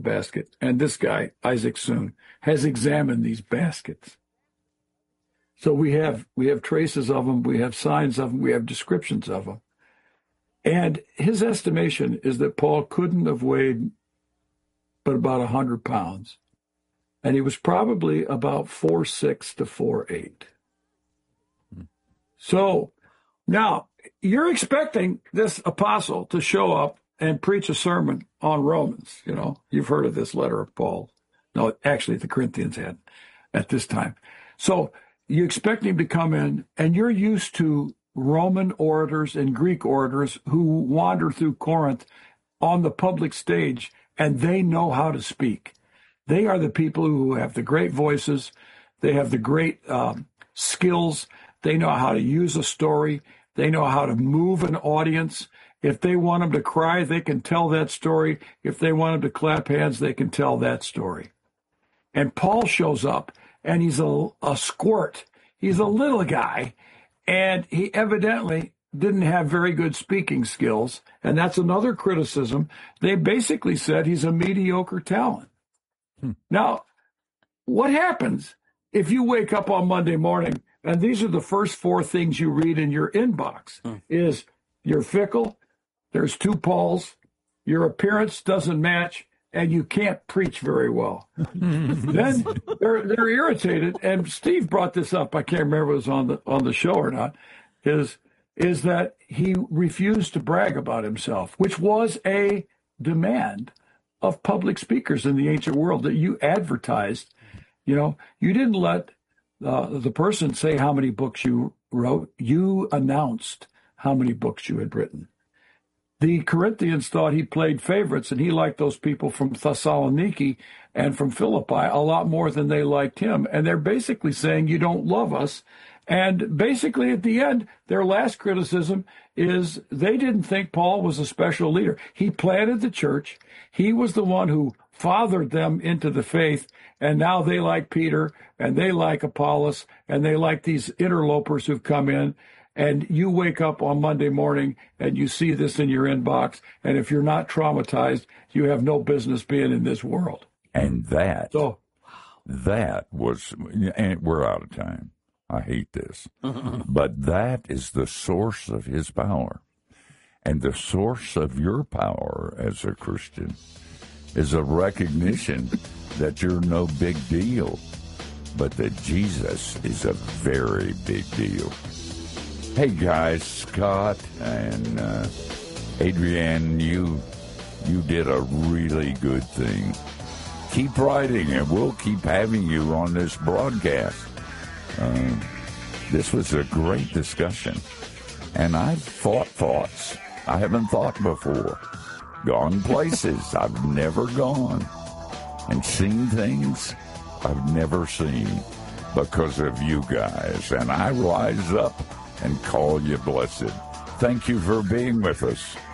basket. And this guy, Isaac Soon, has examined these baskets. So we have traces of them, we have signs of them, we have descriptions of them. And his estimation is that Paul couldn't have weighed but about 100 pounds. And he was probably about 4'6" to 4'8". So now you're expecting this apostle to show up and preach a sermon on Romans. You know, you've heard of this letter of Paul. No, actually the Corinthians had at this time. So you expect him to come in, and you're used to Roman orators and Greek orators who wander through Corinth on the public stage, and they know how to speak. They are the people who have the great voices. They have the great skills. They know how to use a story. They know how to move an audience. If they want them to cry, they can tell that story. If they want them to clap hands, they can tell that story. And Paul shows up, and he's a squirt. He's a little guy, and he evidently didn't have very good speaking skills, and that's another criticism. They basically said he's a mediocre talent. Now, what happens if you wake up on Monday morning and these are the first four things you read in your inbox? Is you're fickle, there's two Pauls, your appearance doesn't match, and you can't preach very well. Then they're irritated, and Steve brought this up. I can't remember if it was on the show or not. Is that he refused to brag about himself, which was a demand of public speakers in the ancient world, that you advertised. You know, you didn't let the person say how many books you wrote. You announced how many books you had written. The Corinthians thought he played favorites, and he liked those people from Thessaloniki and from Philippi a lot more than they liked him. And they're basically saying, you don't love us. And basically, at the end, their last criticism is they didn't think Paul was a special leader. He planted the church. He was the one who fathered them into the faith. And now they like Peter, and they like Apollos, and they like these interlopers who've come in. And you wake up on Monday morning and you see this in your inbox. And if you're not traumatized, you have no business being in this world. And that was, and we're out of time. I hate this. But that is the source of his power. And the source of your power as a Christian is a recognition that you're no big deal, but that Jesus is a very big deal. Hey, guys, Scott and Adrienne, you did a really good thing. Keep writing, and we'll keep having you on this broadcast. This was a great discussion, and I've thought thoughts I haven't thought before, gone places I've never gone, and seen things I've never seen because of you guys, and I rise up and call you blessed. Thank you for being with us.